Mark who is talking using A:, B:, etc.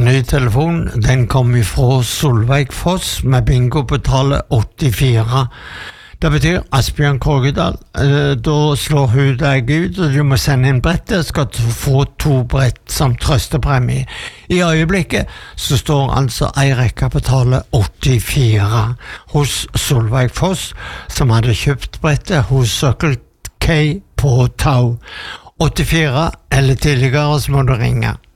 A: ny telefon, den kom ifra Solveig Foss med bingo på tallet 84. Det betyr Asbjørn Krogedal. Da slår hun deg ut, og du må sende inn brettet, skal få 2 brett som trøstepremie. I øyeblikket så står altså ei rekke på tallet 84 hos Solveig Foss, som hadde kjøpt brettet hos Circle K på Tau. 84 eller tidligere så må du ringe.